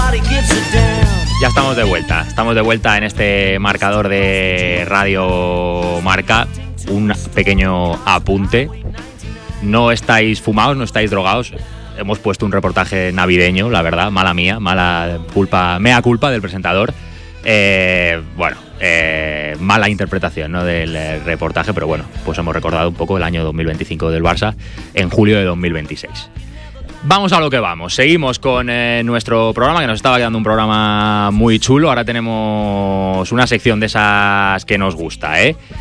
Ya estamos de vuelta en este marcador de Radio Marca. Un pequeño apunte: no estáis fumados, no estáis drogados. Hemos puesto un reportaje navideño, la verdad, mala mía, mea culpa del presentador. Mala interpretación, ¿no?, del reportaje, pero bueno, pues hemos recordado un poco el año 2025 del Barça en julio de 2026. Vamos a lo que vamos. Seguimos con nuestro programa, que nos estaba quedando un programa muy chulo. Ahora tenemos una sección de esas que nos gusta,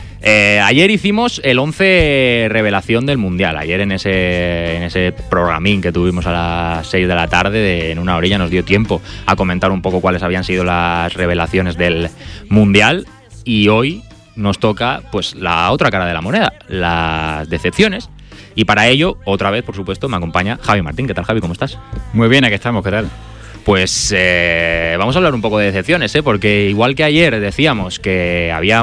ayer hicimos el 11 revelación del Mundial. Ayer en ese programín que tuvimos a las 6 de la tarde, en una horilla, nos dio tiempo a comentar un poco cuáles habían sido las revelaciones del Mundial. Y hoy nos toca, pues, la otra cara de la moneda, las decepciones. Y para ello, otra vez, por supuesto, me acompaña Javi Martín. ¿Qué tal, Javi? ¿Cómo estás? Muy bien, aquí estamos. ¿Qué tal? Pues vamos a hablar un poco de decepciones, porque igual que ayer decíamos que había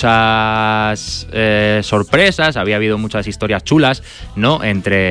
muchas sorpresas, había habido muchas historias chulas, ¿no?,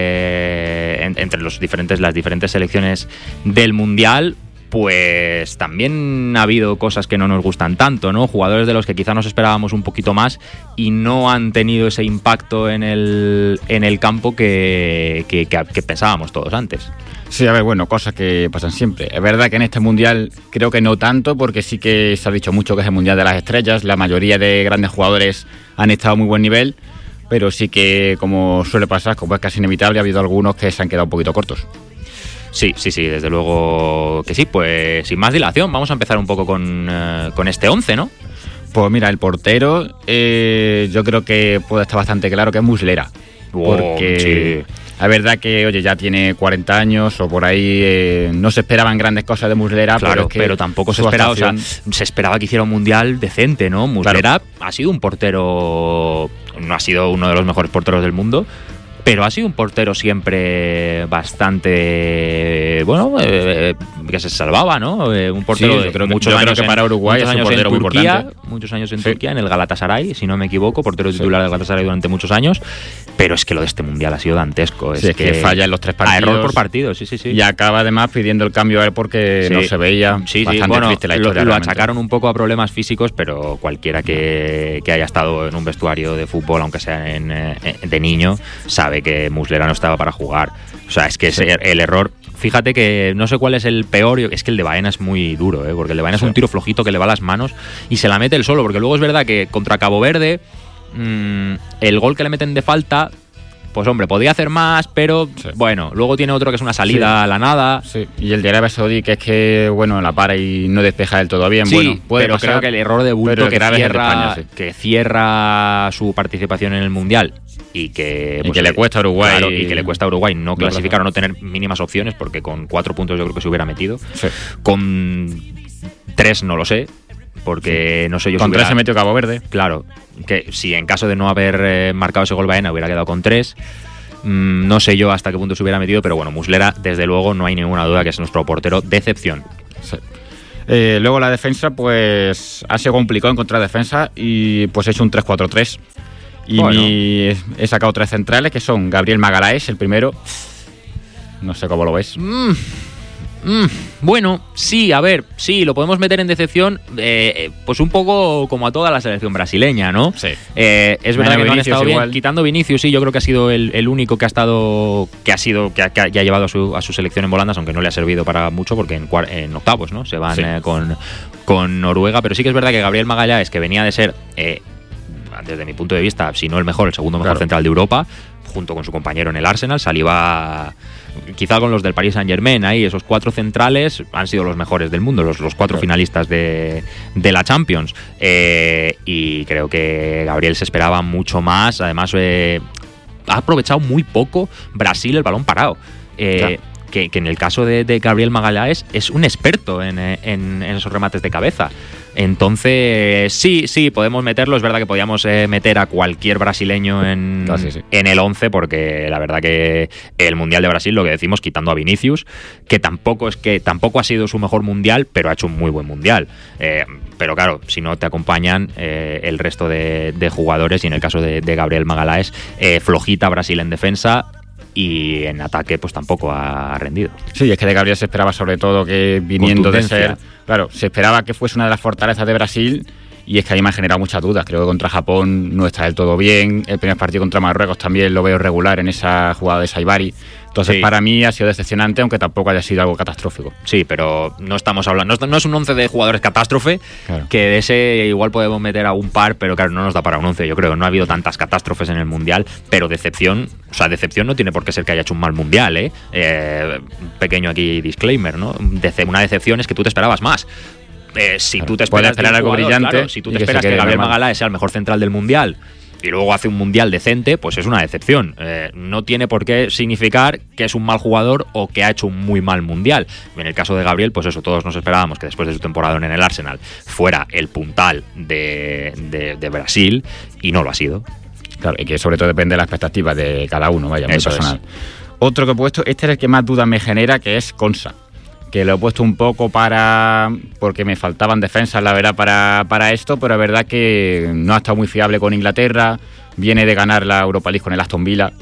entre las diferentes selecciones del Mundial. Pues también ha habido cosas que no nos gustan tanto, ¿no? Jugadores de los que quizá nos esperábamos un poquito más y no han tenido ese impacto en el campo que pensábamos todos antes. Sí, a ver, bueno, cosas que pasan siempre. Es verdad que en este Mundial creo que no tanto, porque sí que se ha dicho mucho que es el Mundial de las estrellas. La mayoría de grandes jugadores han estado a muy buen nivel, pero sí que, como suele pasar, como es casi inevitable, ha habido algunos que se han quedado un poquito cortos. Sí, desde luego que sí. Pues sin más dilación, vamos a empezar un poco con este 11, ¿no? Pues mira, el portero yo creo que puede estar bastante claro que es Muslera. Porque sí, la verdad que, oye, ya tiene 40 años o por ahí, no se esperaban grandes cosas de Muslera. Claro, pero tampoco se esperaba, se esperaba que hiciera un Mundial decente, ¿no? Muslera ha sido un portero, no ha sido uno de los mejores porteros del mundo, pero ha sido un portero siempre bastante, que se salvaba, ¿no? Un portero, yo creo que para Uruguay es un portero muy importante. Muchos años en Turquía, en el Galatasaray, si no me equivoco, portero titular del Galatasaray durante muchos años. Pero es que lo de este Mundial ha sido dantesco. Es que falla en los 3 partidos. A error por partido, sí. Y acaba además pidiendo el cambio a él porque no se veía. Bastante triste la historia. Lo achacaron un poco a problemas físicos, pero cualquiera que haya estado en un vestuario de fútbol, aunque sea de niño, sabe que Muslera no estaba para jugar. O sea, es que el error. Fíjate que no sé cuál es el peor, es que el de Baena es muy duro, porque el de Baena es un tiro flojito que le va a las manos y se la mete él solo, porque luego es verdad que contra Cabo Verde el gol que le meten de falta, pues hombre, podía hacer más, pero bueno, luego tiene otro que es una salida a la nada. Sí. Y el de Arabia Saudí, que es que, la para y no despeja del todo bien. Pero creo que el error de bulto que cierra su participación en el Mundial y que le cuesta a Uruguay. Claro, y que le cuesta a Uruguay no clasificar o no tener mínimas opciones, porque con 4 puntos yo creo que se hubiera metido. Sí. Con 3 no lo sé, porque no sé yo. Con 3 se metió Cabo Verde. Claro, que si en caso de no haber marcado ese gol Baena hubiera quedado con 3. No sé yo hasta qué punto se hubiera metido, pero bueno, Muslera, desde luego, no hay ninguna duda que es nuestro portero decepción. Sí. Luego la defensa, pues ha sido complicado encontrar defensa y pues he hecho un 3-4-3. Y he sacado 3 centrales, que son Gabriel Magalhães, el primero. No sé cómo lo ves. Bueno, sí, a ver, sí, lo podemos meter en decepción, pues un poco como a toda la selección brasileña, ¿no? Sí. Es verdad que no han estado bien, igual. Quitando Vinicius, sí, yo creo que ha sido el único que ha llevado a su selección en volandas, aunque no le ha servido para mucho, porque en octavos, ¿no? Se van con Noruega, pero sí que es verdad que Gabriel Magalhães, que venía de ser, desde mi punto de vista, si no el mejor, el segundo mejor central de Europa, junto con su compañero en el Arsenal, saliva quizá con los del Paris Saint-Germain. Ahí esos 4 centrales han sido los mejores del mundo, los 4 finalistas de la Champions, y creo que Gabriel se esperaba mucho más. Además, ha aprovechado muy poco Brasil el balón parado. Que en el caso de Gabriel Magalhães es un experto en esos remates de cabeza. Entonces, sí, podemos meterlo. Es verdad que podíamos meter a cualquier brasileño en el 11, porque la verdad que el Mundial de Brasil, lo que decimos, quitando a Vinicius, que tampoco ha sido su mejor Mundial, pero ha hecho un muy buen Mundial. Pero claro, si no te acompañan el resto de jugadores, y en el caso de Gabriel Magalhães, flojita Brasil en defensa. y en ataque pues tampoco ha rendido. Sí, es que de Gabriel se esperaba sobre todo que viniendo de ser... Claro, se esperaba que fuese una de las fortalezas de Brasil y es que a mí me ha generado muchas dudas. Creo que contra Japón no está del todo bien. El primer partido contra Marruecos también lo veo regular en esa jugada de Saibari. Entonces, para mí ha sido decepcionante, aunque tampoco haya sido algo catastrófico. Sí, pero no estamos hablando... No es un 11 de jugadores catástrofe, claro, que de ese igual podemos meter a un par, pero claro, no nos da para un 11. Yo creo que no ha habido tantas catástrofes en el Mundial, pero decepción no tiene por qué ser que haya hecho un mal Mundial, ¿eh? Pequeño aquí disclaimer, ¿no? Una decepción es que tú te esperabas más. Si claro, tú te esperas algo brillante, claro, si tú te esperas que Gabriel Magalhães sea el mejor central del Mundial y luego hace un Mundial decente, pues es una decepción. No tiene por qué significar que es un mal jugador o que ha hecho un muy mal Mundial. En el caso de Gabriel, pues eso, todos nos esperábamos que después de su temporada en el Arsenal fuera el puntal de Brasil, y no lo ha sido. Claro, y que sobre todo depende de la expectativa de cada uno, vaya, muy eso personal. Otro que he puesto, este es el que más dudas me genera, que es Konsa, que lo he puesto un poco porque me faltaban defensas, la verdad, para esto, pero es verdad que no ha estado muy fiable con Inglaterra, viene de ganar la Europa League con el Aston Villa,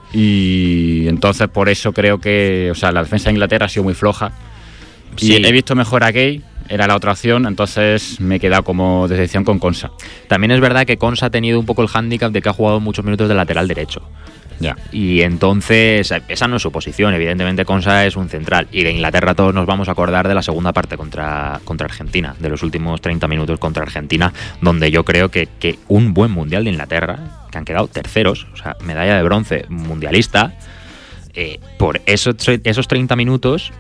y entonces por eso creo que, o sea, la defensa de Inglaterra ha sido muy floja. Sí. Y he visto mejor a Gay, era la otra opción, entonces me he quedado como decepción con Konsa. También es verdad que Konsa ha tenido un poco el hándicap de que ha jugado muchos minutos de lateral derecho. Ya. Y entonces esa no es su posición. Evidentemente Konsa es un central, y de Inglaterra todos nos vamos a acordar de la segunda parte contra Argentina, de los últimos 30 minutos contra Argentina, donde yo creo que un buen Mundial de Inglaterra, que han quedado terceros, o sea, medalla de bronce mundialista, por esos 30 minutos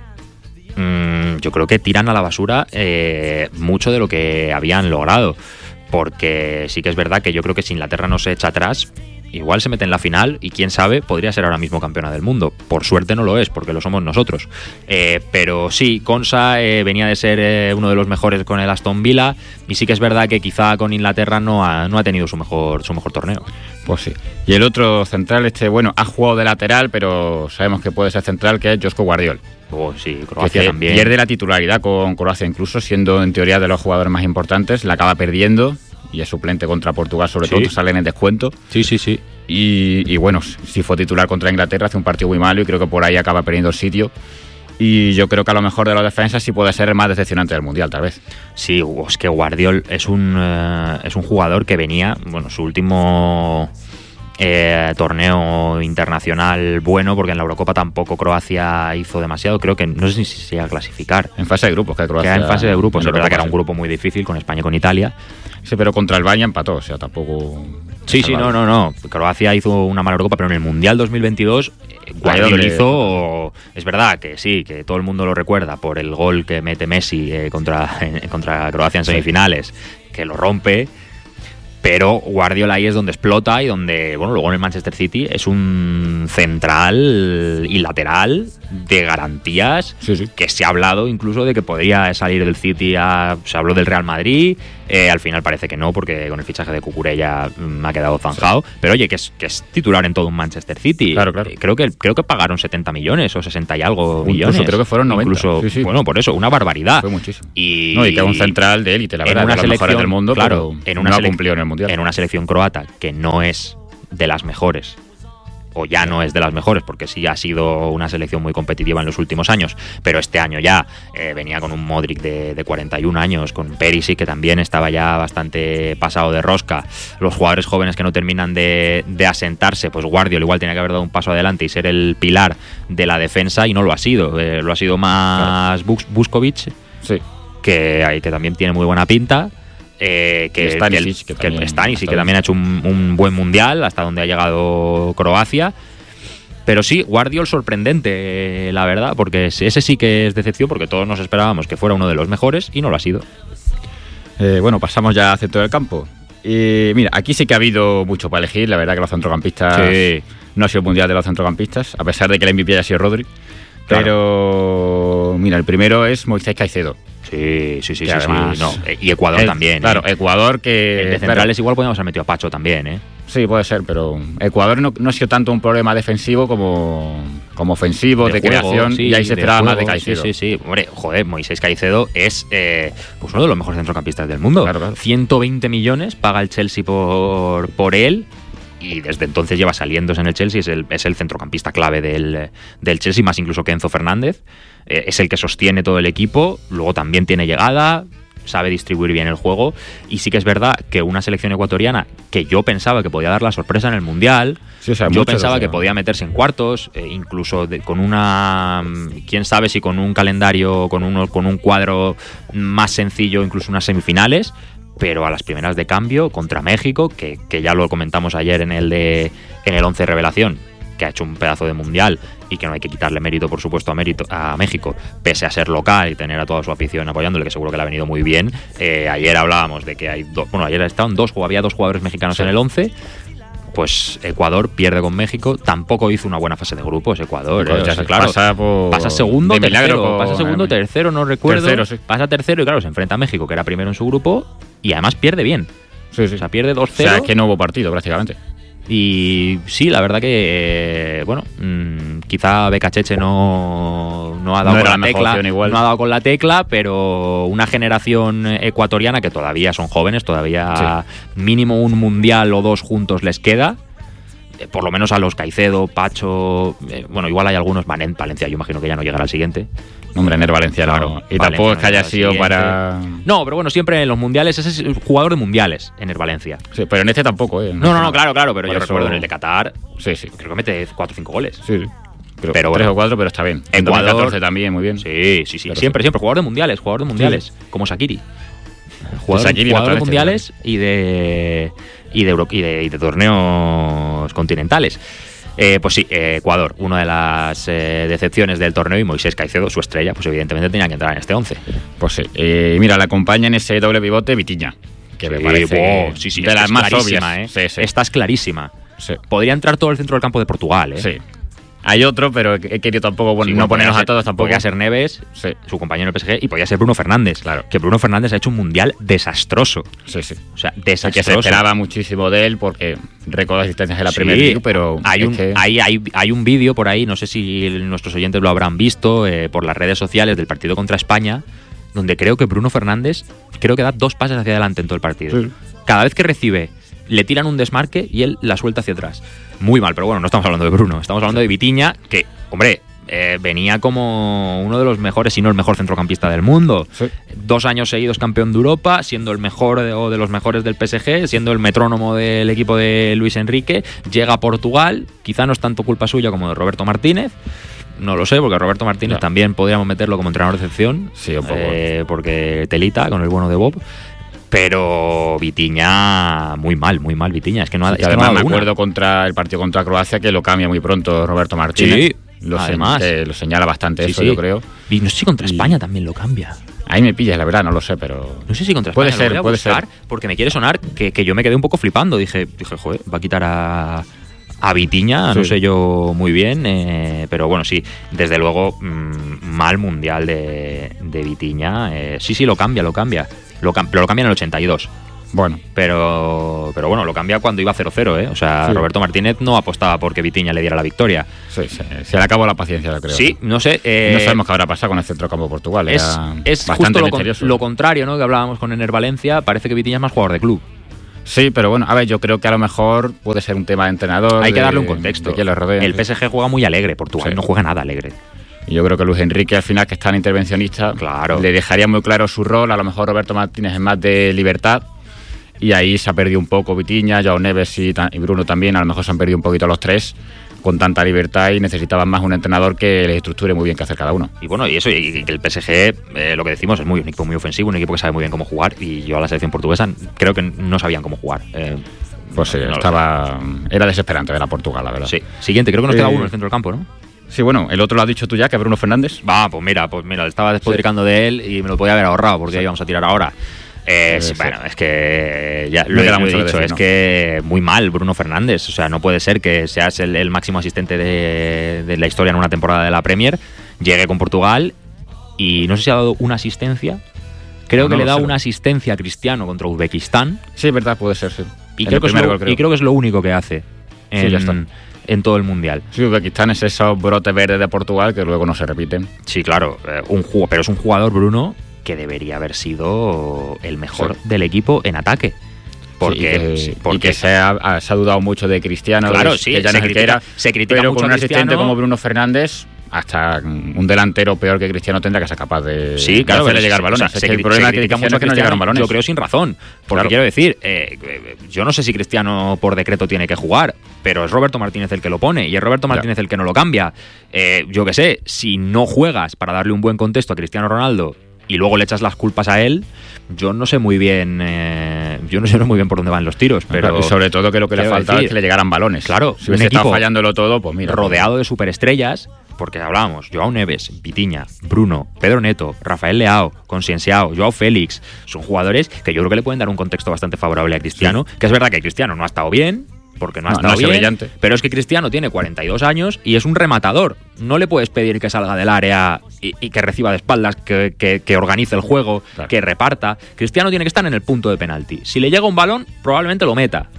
yo creo que tiran a la basura mucho de lo que habían logrado, porque sí que es verdad que yo creo que si Inglaterra no se echa atrás, igual se mete en la final y quién sabe, podría ser ahora mismo campeona del mundo. Por suerte no lo es, porque lo somos nosotros. Pero sí, Konsa venía de ser uno de los mejores con el Aston Villa, y sí que es verdad que quizá con Inglaterra no ha tenido su mejor torneo. Pues sí. Y el otro central, bueno, ha jugado de lateral, pero sabemos que puede ser central, que es Joško Gvardiol. Oh, sí, Croacia también. Pierde la titularidad con Croacia, incluso siendo en teoría de los jugadores más importantes, la acaba perdiendo. Y es suplente contra Portugal, sobre todo, sale en el descuento. Sí. Y bueno, si fue titular contra Inglaterra, hace un partido muy malo y creo que por ahí acaba perdiendo el sitio. Y yo creo que a lo mejor de las defensas sí puede ser el más decepcionante del Mundial, tal vez. Sí, es que Gvardiol es un jugador que venía, bueno, su último torneo internacional bueno, porque en la Eurocopa tampoco Croacia hizo demasiado, creo que no sé si se iba a clasificar. En fase de grupos, que Croacia... en fase de grupos, es verdad que era un grupo muy difícil con España y con Italia. Sí, pero contra el Bayern empató, o sea, tampoco... Sí, no. Croacia hizo una mala Eurocopa, pero en el Mundial 2022 Gvardiol hizo... Es verdad que sí, que todo el mundo lo recuerda por el gol que mete Messi contra Croacia en semifinales, que lo rompe. Pero Gvardiol ahí es donde explota y donde, bueno, luego en el Manchester City es un central y lateral de garantías. Sí. Que se ha hablado incluso de que podría salir del City, se habló del Real Madrid, al final parece que no, porque con el fichaje de Cucurella ha quedado zanjado. Sí. Pero oye, que es titular en todo un Manchester City. Claro. Creo que pagaron 70 millones o 60 y algo millones. Incluso creo que fueron 90. Incluso, sí. Bueno, por eso, una barbaridad. Fue muchísimo. Y que es un central de élite, la verdad, de los mejores del mundo, claro, pero no ha cumplido en el Mundial. En una selección croata que no es de las mejores, o ya no es de las mejores, porque sí ha sido una selección muy competitiva en los últimos años, pero este año ya venía con un Modric de 41 años, con Perisic, que también estaba ya bastante pasado de rosca, los jugadores jóvenes que no terminan de asentarse, pues Gvardiol igual tenía que haber dado un paso adelante y ser el pilar de la defensa, y no lo ha sido, lo ha sido más Vuskovic, sí, que también tiene muy buena pinta. Que Stanisic, que también ha hecho un buen Mundial hasta donde ha llegado Croacia. Pero sí, Gvardiol sorprendente, la verdad, porque ese sí que es decepción, porque todos nos esperábamos que fuera uno de los mejores y no lo ha sido. Bueno, pasamos ya al centro del campo. Mira, aquí sí que ha habido mucho para elegir. La verdad que los centrocampistas no ha sido el Mundial de los centrocampistas, a pesar de que el MVP haya sido Rodri. Claro. Pero mira, el primero es Moisés Caicedo. Sí. No, y Ecuador también. Claro, Ecuador que... El de centrales igual podemos haber metido a Pacho también, ¿eh? Sí, puede ser, pero Ecuador no ha sido tanto un problema defensivo como ofensivo, de juego, creación, y ahí se esperaba más de Caicedo. Sí. Hombre, joder, Moisés Caicedo es pues uno de los mejores centrocampistas del mundo. Claro. 120 millones paga el Chelsea por él. y desde entonces lleva saliéndose en el Chelsea, es el centrocampista clave del Chelsea, más incluso que Enzo Fernández. Es el que sostiene todo el equipo, luego también tiene llegada, sabe distribuir bien el juego, y sí que es verdad que una selección ecuatoriana que yo pensaba que podía dar la sorpresa en el Mundial, yo pensaba que podía meterse en cuartos, incluso con una, quién sabe si con un calendario, con un cuadro más sencillo, incluso unas semifinales, pero a las primeras de cambio contra México, que ya lo comentamos ayer en el 11 revelación, que ha hecho un pedazo de Mundial y que no hay que quitarle mérito, por supuesto, a México, pese a ser local y tener a toda su afición apoyándole, que seguro que le ha venido muy bien. Ayer hablábamos de que ayer había dos jugadores mexicanos en el 11. Pues Ecuador pierde con México, tampoco hizo una buena fase de grupos Ecuador. Claro, pasa segundo, tercero, no recuerdo. Pasa tercero y claro, se enfrenta a México, que era primero en su grupo, y además pierde bien. Sí. O sea, pierde 2-0. O sea, es que no hubo partido prácticamente. Y sí, la verdad que quizá Becacheche no ha dado con la tecla, no ha dado con la tecla, pero una generación ecuatoriana que todavía son jóvenes, todavía mínimo un mundial o dos juntos les queda. Por lo menos a los Caicedo, Pacho, igual hay algunos, Valencia, yo imagino que ya no llegará al siguiente. Hombre, Ener Valencia, claro. Y tampoco es que haya sido para... No, pero bueno, siempre en los mundiales, ese es el jugador de mundiales, Ener Valencia. Sí, pero en este tampoco, No, claro, pero yo recuerdo en el de Qatar, sí. Creo que mete 4 o 5 goles. Sí. Pero 3 o 4, pero está bien. En 2014 también, muy bien. Sí. Siempre, jugador de mundiales, como Shaqiri. Jugador de mundiales y de torneos continentales. Pues sí, Ecuador, una de las decepciones del torneo, y Moisés Caicedo, su estrella, pues evidentemente tenía que entrar en este 11. Pues sí, mira, la acompaña en ese doble pivote Vitiña, que me parece de las más obvias. Sí. Esta es clarísima. Sí. Podría entrar todo el centro del campo de Portugal. Sí. Hay otro, pero he querido tampoco no ponernos a todos tampoco. Podría ser Neves, su compañero del PSG, y podría ser Bruno Fernández. Claro. Que Bruno Fernández ha hecho un mundial desastroso. Sí. O sea, desastroso. Que se esperaba muchísimo de él porque recordó asistencias de la Premier League, pero hay un vídeo por ahí, no sé si nuestros oyentes lo habrán visto, por las redes sociales del partido contra España, donde creo que Bruno Fernández da 2 pases hacia adelante en todo el partido. Sí. Cada vez que recibe, le tiran un desmarque y él la suelta hacia atrás. Muy mal, pero bueno, no estamos hablando de Bruno, estamos hablando de Vitiña, que, hombre, venía como uno de los mejores, si no el mejor centrocampista del mundo. Sí. 2 años seguidos campeón de Europa, siendo el mejor o de los mejores del PSG, siendo el metrónomo del equipo de Luis Enrique. Llega a Portugal, quizá no es tanto culpa suya como de Roberto Martínez. No lo sé, porque Roberto Martínez también podríamos meterlo como entrenador de excepción. Sí, un poco. Porque telita con el bueno de Bob. Pero Vitiña, muy mal Vitiña. Es que no ha, además me acuerdo contra el partido contra Croacia que lo cambia muy pronto Roberto Martínez. Sí, además lo señala bastante eso, yo creo. Y no sé si contra España también lo cambia. Ahí me pillas, la verdad, no lo sé, pero... No sé si contra España lo voy a buscar, porque me quiere sonar que yo me quedé un poco flipando. Dije, joder, va a quitar a Vitiña, no sé yo muy bien, pero bueno, sí, desde luego, mal mundial de Vitiña. Sí, lo cambia. Pero lo cambia en el 82. Bueno. Pero bueno, lo cambia cuando iba 0-0, O sea, Roberto Martínez no apostaba porque Vitiña le diera la victoria. Sí. Se le acabó la paciencia, yo creo. Sí, no sé. No sabemos qué habrá pasado con el centrocampo de Portugal. Es bastante justo lo contrario, ¿no? Que hablábamos con Ener Valencia. Parece que Vitiña es más jugador de club. Sí, pero bueno, a ver, yo creo que a lo mejor puede ser un tema de entrenador. Hay que darle un contexto. Que lo rodea, el PSG juega muy alegre, Portugal no juega nada alegre. Y yo creo que Luis Enrique, al final, que es tan intervencionista, le dejaría muy claro su rol. A lo mejor Roberto Martínez es más de libertad. Y ahí se ha perdido un poco Vitiña, Joao Neves y Bruno también. A lo mejor se han perdido un poquito los tres con tanta libertad y necesitaban más un entrenador que les estructure muy bien qué hacer cada uno. Y bueno, y que el PSG, lo que decimos, es un equipo muy ofensivo, un equipo que sabe muy bien cómo jugar. Y yo a la selección portuguesa creo que no sabían cómo jugar. Pues sí, era desesperante ver a Portugal, la verdad. Sí. Siguiente, creo que nos queda uno en el centro del campo, ¿no? Sí, bueno, el otro lo has dicho tú ya, que Bruno Fernández. Pues mira, estaba despotricando de él y me lo podía haber ahorrado porque ahí vamos a tirar ahora. Bueno, es que ya lo he dicho, es que muy mal Bruno Fernández. O sea, no puede ser que seas el máximo asistente de la historia en una temporada de la Premier, llegue con Portugal y no sé si ha dado una asistencia. Creo que le da una asistencia a Cristiano contra Uzbekistán. Sí, verdad, puede ser, sí. Y creo que es lo único que hace en todo el Mundial. Sí, Uzbekistán es esos brotes verdes de Portugal que luego no se repiten. Sí, claro, pero es un jugador, Bruno, que debería haber sido el mejor del equipo en ataque. Porque se ha dudado mucho de Cristiano, claro, que ya no es el que era, pero con un asistente como Bruno Fernández, hasta un delantero peor que Cristiano tendrá que ser capaz de hacerle llegar balones. El problema es que mucho que no llegaron balones. Yo creo sin razón, porque quiero decir, yo no sé si Cristiano por decreto tiene que jugar, pero es Roberto Martínez el que lo pone y es Roberto Martínez el que no lo cambia. Yo qué sé, si no juegas para darle un buen contexto a Cristiano Ronaldo y luego le echas las culpas a él, yo no sé muy bien por dónde van los tiros, pero y sobre todo que lo que le faltaba es que le llegaran balones. Claro, si hubiese estado fallándolo todo, pues mira, rodeado de superestrellas, porque hablábamos, Joao Neves, Vitinha, Bruno, Pedro Neto, Rafael Leao, Conscienciao, Joao Félix, son jugadores que yo creo que le pueden dar un contexto bastante favorable a Cristiano, que es verdad que Cristiano no ha estado bien, porque no ha estado bien, brillante. Pero es que Cristiano tiene 42 años y es un rematador. No le puedes pedir que salga del área y que reciba de espaldas, que organice el juego, claro, que reparta. Cristiano tiene que estar en el punto de penalti. Si le llega un balón, probablemente lo meta.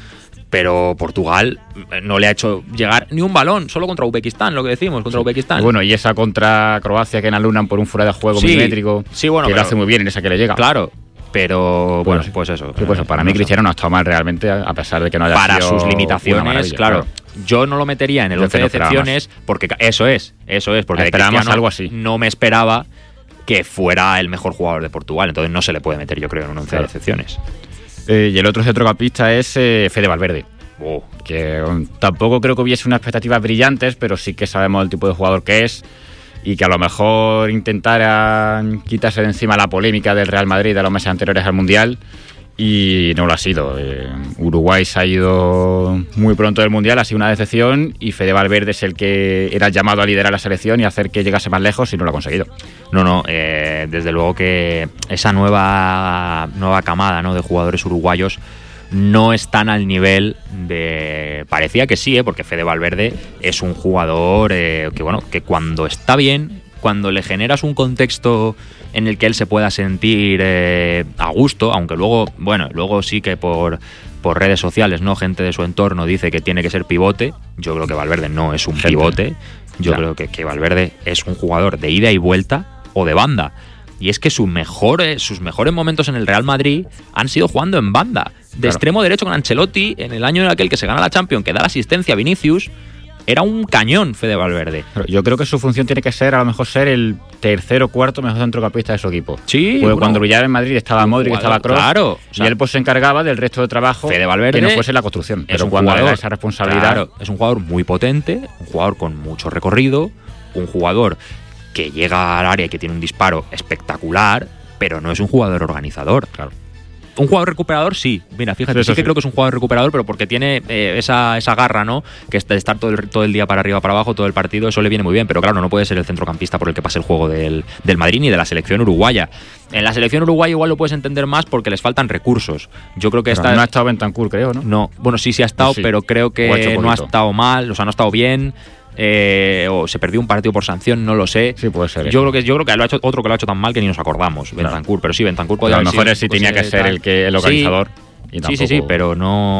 Pero Portugal no le ha hecho llegar ni un balón, solo contra Uzbekistán, lo que decimos, contra Uzbekistán. Y bueno, y esa contra Croacia que enalunan por un fuera de juego milimétrico, que lo hace muy bien en esa que le llega. Claro. Pero bueno, pues eso. Sí, pues para mí Cristiano no ha estado mal realmente, a pesar de que no haya para sido sus limitaciones, claro. Yo no lo metería en el 11 de excepciones, porque eso es, porque esperábamos algo así. No me esperaba que fuera el mejor jugador de Portugal, entonces no se le puede meter, yo creo, en un 11 de excepciones. Y el otro centrocampista es Fede Valverde. Que tampoco creo que hubiese unas expectativas brillantes, pero sí que sabemos el tipo de jugador que es y que a lo mejor intentara quitarse de encima la polémica del Real Madrid de los meses anteriores al Mundial, y no lo ha sido. Uruguay se ha ido muy pronto del Mundial, ha sido una decepción, y Fede Valverde es el que era llamado a liderar la selección y hacer que llegase más lejos, y no lo ha conseguido. No, desde luego que esa nueva camada, ¿no?, de jugadores uruguayos no están al nivel de... Parecía que sí, porque Fede Valverde es un jugador que cuando está bien, cuando le generas un contexto en el que él se pueda sentir a gusto, aunque luego sí que por redes sociales, ¿no?, gente de su entorno dice que tiene que ser pivote. Yo creo que Valverde no es un pivote. Yo creo que Valverde es un jugador de ida y vuelta o de banda. Y es que sus mejores momentos en el Real Madrid han sido jugando en banda. De extremo derecho con Ancelotti, en el año en aquel que se gana la Champions, que da la asistencia a Vinicius, era un cañón Fede Valverde. Yo creo que su función tiene que ser, a lo mejor, ser el tercer o cuarto mejor centrocampista de su equipo. Sí. Porque cuando brillaba en Madrid estaba Modric, estaba Kroos, claro, y él pues se encargaba del resto de trabajo, Fede Valverde, que no fuese la construcción. Pero cuando le da esa responsabilidad... es un jugador muy potente, un jugador con mucho recorrido, un jugador que llega al área y que tiene un disparo espectacular, pero no es un jugador organizador. Claro. Un jugador recuperador, sí. Mira, fíjate, sí que creo que es un jugador recuperador, pero porque tiene esa garra, ¿no?, que es de estar todo el día para arriba, para abajo, todo el partido, eso le viene muy bien. Pero claro, no puede ser el centrocampista por el que pase el juego del Madrid ni de la selección uruguaya. En la selección uruguaya igual lo puedes entender más porque les faltan recursos. Yo creo que no ha estado Bentancur, creo, ¿no? No, bueno, sí ha estado, sí, pero creo que no ha estado mal, o sea, no ha estado bien. O se perdió un partido por sanción, no lo sé. Sí, puede ser. Yo creo que lo ha hecho otro que lo ha hecho tan mal que ni nos acordamos, Bentancur, pero sí, Bentancur podía haber sido. A lo mejor sí tenía que ser el organizador. Sí. Y tampoco... sí, pero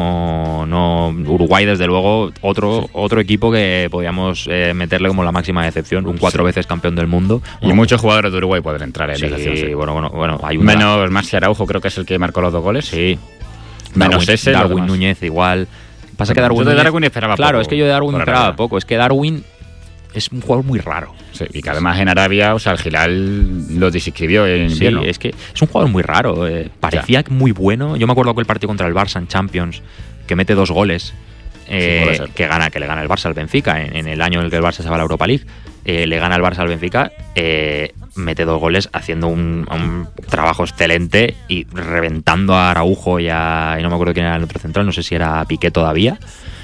no Uruguay, desde luego, otro equipo que podíamos meterle como la máxima decepción, un 4 veces campeón del mundo. Y muchos jugadores de Uruguay pueden entrar en la selección. Sí, bueno, hay menos Maxi Araujo, creo que es el que marcó los 2 goles. Sí. Menos Darwin Núñez igual. Pasa que Darwin esperaba poco. Claro, es que yo de Darwin esperaba poco. Es que Darwin es un jugador muy raro. Sí, y que además en Arabia, o sea, el Hilal lo desinscribió en invierno. Sí, es que es un jugador muy raro. Parecía muy bueno. Yo me acuerdo que el partido contra el Barça en Champions, que mete 2 goles, que le gana el Barça al Benfica en el año en el que el Barça se va a la Europa League. Le gana el Barça al Benfica, mete 2 goles haciendo un trabajo excelente y reventando a Araujo y no me acuerdo quién era el otro central, no sé si era Piqué todavía,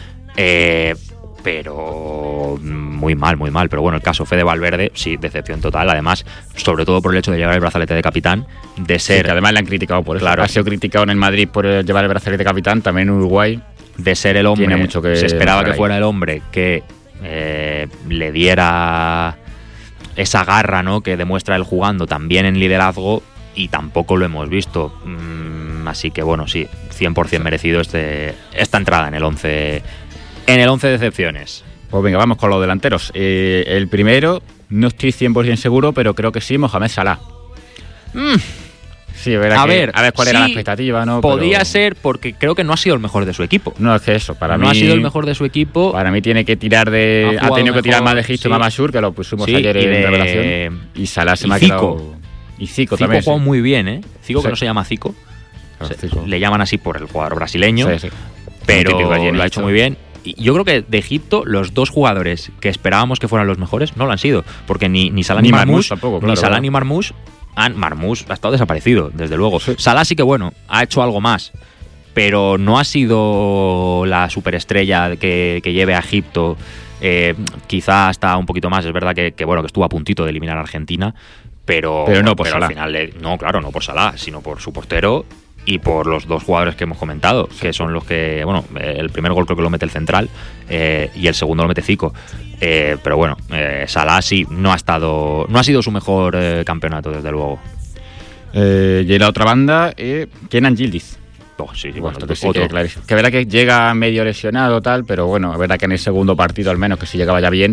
pero muy mal, pero bueno, el caso Fede Valverde, sí, decepción total, además, sobre todo por el hecho de llevar el brazalete de capitán, de ser... Sí, que además le han criticado por eso, claro, ha sido criticado en el Madrid por llevar el brazalete de capitán, también en Uruguay, de ser el hombre, mucho que se esperaba que fuera el hombre que le diera esa garra, ¿no?, que demuestra él jugando también en liderazgo, y tampoco lo hemos visto. Así que bueno, sí, 100% merecido esta entrada en el 11 de excepciones. Pues venga, vamos con los delanteros. El primero, no estoy 100% seguro, pero creo que sí, Mohamed Salah. Sí, a ver cuál era la expectativa, ¿no? Podía ser, porque creo que no ha sido el mejor de su equipo. No, es que eso, para mí... No ha sido el mejor de su equipo. Para mí tiene que tirar de... Ha tenido que tirar más de Histo y Mamashur, que lo pusimos ayer en revelación. Y Salah se me ha quedado... Y Zico también. Zico jugó muy bien, ¿eh? Zico, que no se llama Zico. Zico. Le llaman así por el jugador brasileño. Sí. Pero lo ha hecho muy bien. Y yo creo que de Egipto los dos jugadores que esperábamos que fueran los mejores no lo han sido. Porque ni Salah ni Marmoush tampoco, claro, ni Salah ni Marmoush ha estado desaparecido, desde luego. Sí. Salah sí que, bueno, ha hecho algo más. Pero no ha sido la superestrella que lleve a Egipto. Quizá hasta un poquito más. Es verdad que estuvo a puntito de eliminar a Argentina. Pero no por Salah. Al final, no por Salah, sino por su portero y por los dos jugadores que hemos comentado, que son los que, el primer gol creo que lo mete el central y el segundo lo mete Zico. Pero bueno, Salah sí no ha sido su mejor campeonato, desde luego. Y en la otra banda, Kenan Yildiz. Sí, que verá que llega medio lesionado tal, pero bueno, es verdad que en el segundo partido al menos, que si llegaba ya bien,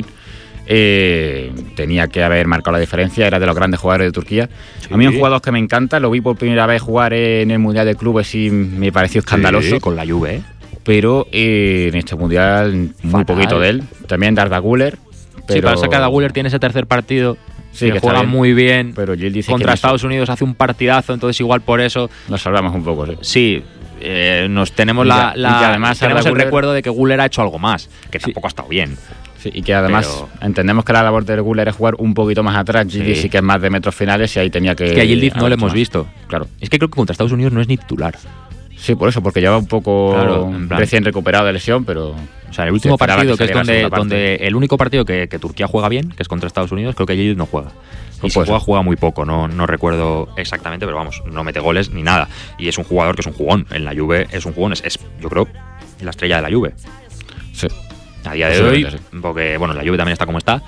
tenía que haber marcado la diferencia. Era de los grandes jugadores de Turquía. Sí. A mí un jugador que me encanta, lo vi por primera vez jugar en el Mundial de Clubes y me pareció escandaloso. Con la Juve, pero en este Mundial muy poquito de él. También Arda Güler. Pero pasa que Arda Güler tiene ese tercer partido que juega bien, muy bien, pero contra Estados Unidos hace un partidazo, entonces igual por eso nos salvamos un poco. Sí, nos tenemos además tenemos el recuerdo de que Güler ha hecho algo más, que tampoco ha estado bien. Sí, y que además entendemos que la labor de Güler es jugar un poquito más atrás. Yildiz sí que es más de metros finales y ahí tenía que... Es que a Yildiz no le hemos visto. Claro. Es que creo que contra Estados Unidos no es ni titular. Sí, por eso, porque lleva un poco recién recuperado de lesión, pero... O sea, el último partido, que es donde el único partido que Turquía juega bien, que es contra Estados Unidos, creo que Yildiz no juega. Y si juega muy poco, no recuerdo exactamente, pero vamos, no mete goles ni nada. Y es un jugador que es un jugón. En la Juve es un jugón, es yo creo, la estrella de la Juve. Sí. A día de hoy, porque la Juve también está como está,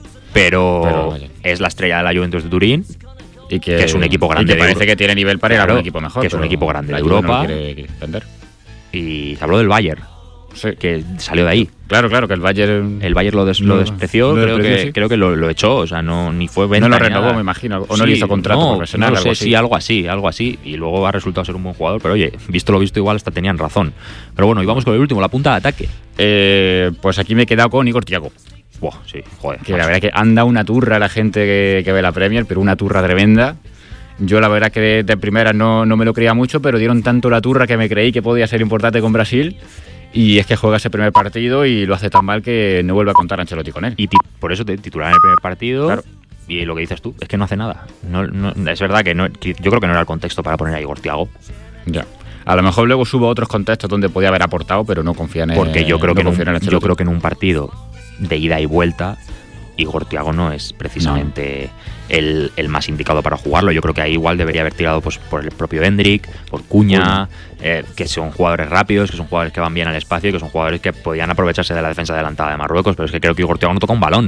pero es la estrella de la Juventus de Turín, y que es un equipo grande. Y que parece que tiene nivel para ir a un equipo mejor. Que es un equipo grande de Europa. No quiere vender. Y se habló del Bayern, que salió de ahí. Claro, que el Bayern lo despreció, creo que lo echó, o sea, ni fue venta. No lo renovó, me imagino, o no le hizo contrato profesional. No lo sé, sí, algo así, y luego ha resultado ser un buen jugador, pero oye, visto lo visto, igual hasta tenían razón. Pero bueno, y vamos con el último, la punta de ataque. Pues aquí me he quedado con Igor Thiago. Sí, joder. Que la verdad que anda una turra la gente que ve la Premier, pero una turra tremenda. Yo la verdad que de primera no me lo creía mucho, pero dieron tanto la turra que me creí que podía ser importante con Brasil. Y es que juega ese primer partido y lo hace tan mal que no vuelve a contar Ancelotti con él. Y por eso te titular en el primer partido. Claro. Y lo que dices tú, es que no hace nada. No, es verdad que yo creo que no era el contexto para poner a Igor Thiago. Ya. A lo mejor luego subo otros contextos donde podía haber aportado, pero no confían en Porque yo creo que en un partido de ida y vuelta, Igor Thiago no es precisamente el más indicado para jugarlo. Yo creo que ahí igual debería haber tirado por el propio Hendrik, por Cuña, que son jugadores rápidos, que son jugadores que van bien al espacio y que son jugadores que podían aprovecharse de la defensa adelantada de Marruecos, pero es que creo que Igor Thiago no toca un balón.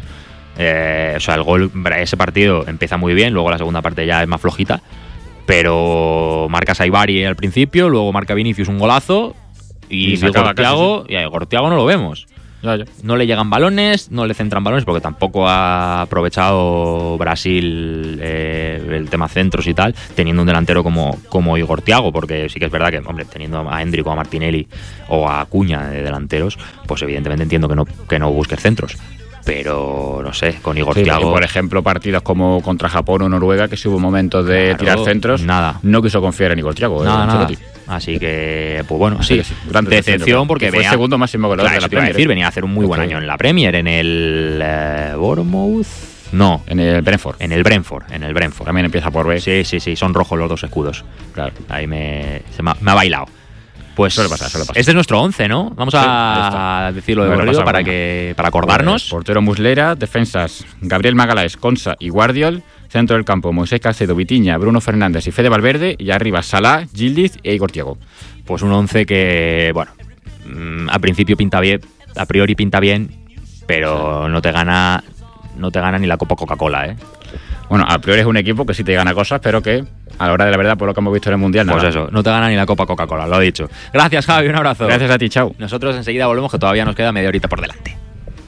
O sea, el gol, ese partido empieza muy bien, luego la segunda parte ya es más flojita, pero marca Saibari al principio, luego marca Vinicius un golazo y Igor Thiago no lo vemos. Ya. No le llegan balones, no le centran balones, porque tampoco ha aprovechado Brasil el tema centros y tal, teniendo un delantero como Igor Thiago, porque sí que es verdad que, hombre, teniendo a Hendrik o a Martinelli o a Cuña de delanteros, pues evidentemente entiendo que no busques centros. Pero, no sé, con Igor Thiago... Por ejemplo, partidos como contra Japón o Noruega, que si hubo momentos de tirar centros, no quiso confiar en Igor Thiago. Nada. Así que, pues bueno, sí, decepción porque fue el segundo máximo goleador de la Premier. Venía a hacer un muy buen año en la Premier, en el Bournemouth... No. En el Brentford. En el Brentford. También empieza por B. Sí, son rojos los dos escudos. Claro. Ahí me ha bailado. Pues suele pasar. Este es nuestro 11, ¿no? Vamos a decirlo de corrido para acordarnos. Pues, portero Muslera, defensas Gabriel Magalhaes, Konsa y Guardiol, centro del campo Moisés Caicedo, Vitinha, Bruno Fernández y Fede Valverde, y arriba Salah, Yildiz e Igor Thiago. Pues un 11 que, bueno, a priori pinta bien, pero no te gana ni la Copa Coca-Cola, ¿eh? Bueno, a priori es un equipo que sí te gana cosas, pero que a la hora de la verdad, por lo que hemos visto en el Mundial, pues nada. Eso, no te gana ni la Copa Coca-Cola, lo he dicho. Gracias, Javi, un abrazo. Gracias a ti, chao. Nosotros enseguida volvemos, que todavía nos queda media horita por delante.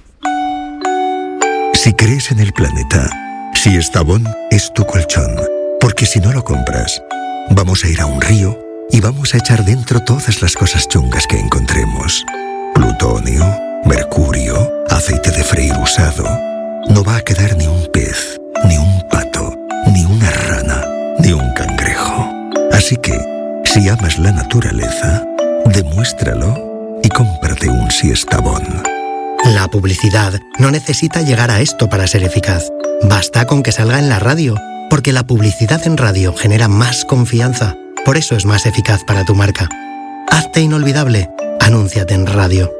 Si crees en el planeta, si Estavón es tu colchón, porque si no lo compras, Vamos a ir a un río y vamos a echar dentro todas las cosas chungas que encontremos. Plutonio, mercurio, aceite de freír usado. No va a quedar ni un pez, ni un pato, ni una rana, ni un cangrejo. Así que, si amas la naturaleza, demuéstralo y cómprate un Siestabón. La publicidad no necesita llegar a esto para ser eficaz. Basta con que salga en la radio, porque la publicidad en radio genera más confianza. Por eso es más eficaz para tu marca. Hazte inolvidable. Anúnciate en radio.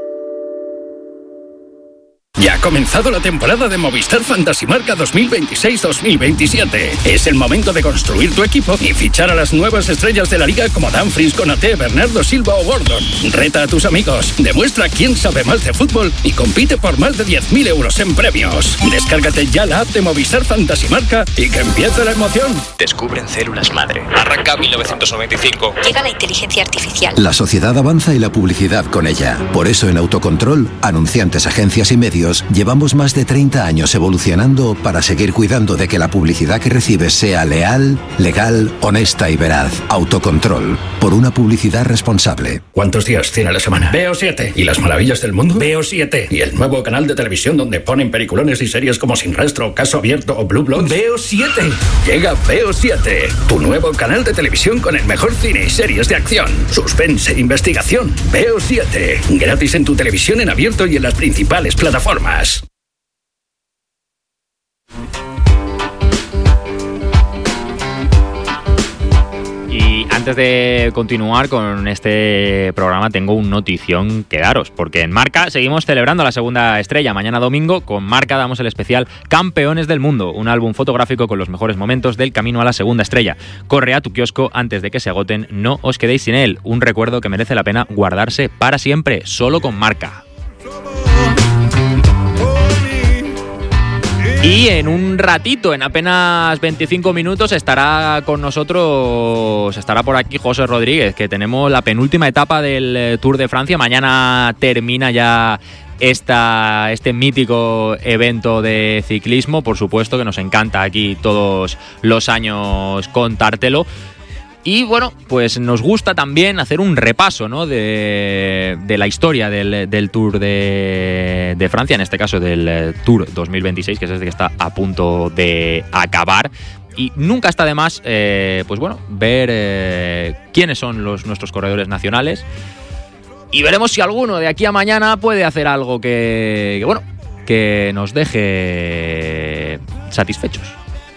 Ya ha comenzado la temporada de Movistar Fantasy Marca 2026-2027. Es el momento de construir tu equipo y fichar a las nuevas estrellas de la liga como Dumfries, Konaté, Bernardo Silva o Gordon. Reta a tus amigos, demuestra quién sabe más de fútbol y compite por más de 10.000 euros en premios. Descárgate ya la app de Movistar Fantasy Marca y que empiece la emoción. Descubren células madre. Arranca 1995. Llega la inteligencia artificial. La sociedad avanza y la publicidad con ella. Por eso en Autocontrol, anunciantes, agencias y medios, llevamos más de 30 años evolucionando para seguir cuidando de que la publicidad que recibes sea leal, legal, honesta y veraz. Autocontrol, por una publicidad responsable. ¿Cuántos días tiene la semana? Veo 7. ¿Y las maravillas del mundo? Veo 7. ¿Y el nuevo canal de televisión donde ponen peliculones y series como Sin Rastro, Caso Abierto o Blue Bloods? Veo 7. Llega Veo 7, tu nuevo canal de televisión con el mejor cine y series de acción, suspense e investigación. Veo 7. Gratis en tu televisión en abierto y en las principales plataformas. Y antes de continuar con este programa tengo un notición que daros, porque en Marca seguimos celebrando la segunda estrella. Mañana domingo con Marca damos el especial Campeones del Mundo, un álbum fotográfico con los mejores momentos del camino a la segunda estrella. Corre a tu kiosco antes de que se agoten, no os quedéis sin él. Un recuerdo que merece la pena guardarse para siempre, solo con Marca. Y en un ratito, en apenas 25 minutos, estará con nosotros, estará por aquí José Rodríguez, que tenemos la penúltima etapa del Tour de Francia. Mañana termina ya este mítico evento de ciclismo. Por supuesto que nos encanta aquí todos los años contártelo. Y bueno, pues nos gusta también hacer un repaso, ¿no?, de la historia del Tour de Francia, en este caso del Tour 2026, que es este que está a punto de acabar. Y nunca está de más, pues bueno, ver quiénes son nuestros corredores nacionales. Y veremos si alguno de aquí a mañana puede hacer algo que nos deje satisfechos.